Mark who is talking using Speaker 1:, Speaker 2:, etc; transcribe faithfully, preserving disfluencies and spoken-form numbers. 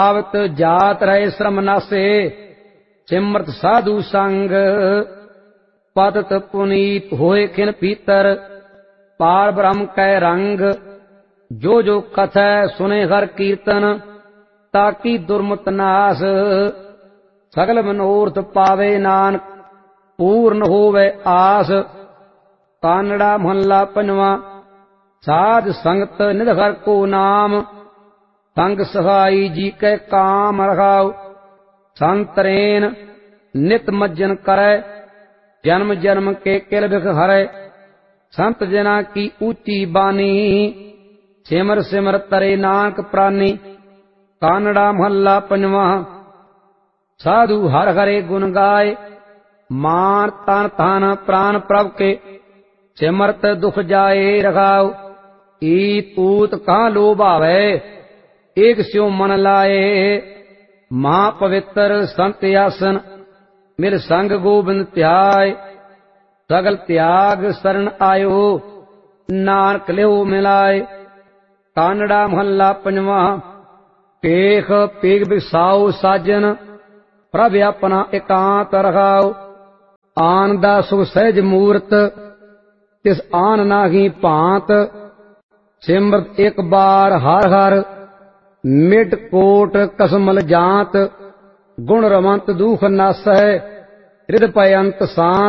Speaker 1: आवत जात रहे श्रम नासे सिमरत साधु संग पतत पुनीत होए खिन पीतर पार ब्रह्म कै रंग जो जो कथै सुने हर कीर्तन ताकि दुर्मत नास सगल मनोरथ पावे नानक पूर्ण होवे आस। कानड़ा महला पंजवा। साध संगत निधर को नाम संग सहाई जी कै काम रखाओ संतरेन नित मज्जन करे जन्म जन्म के किल बिख हरे। संत जना की ऊंची बानी सिमर सिमर तरे नानक प्राणी। कानड़ा महला पंजवा। साधु हर हरे गुण गाय मान तन तन प्राण प्रभ के सिमरत दुख जाए रखाओ। ई पूत कहाँ लोभ आवे एक स्यो मन लाए। महा पवित्र संत आसन मिल संग गोबिंद त्याय सगल त्याग शरण आयो नानक लियो मिलाए। कानड़ा महला पंजवा। पेख पेग बिसाओ साजन प्रभ अपना एकांत रखाओ। आन दा सुख सहज मूरत तिस आन नाही भांत। सिमरत एक बार हर हर मिट कोट कसमल जात। गुण रवंत दुख नासै हृद पयंत शांत।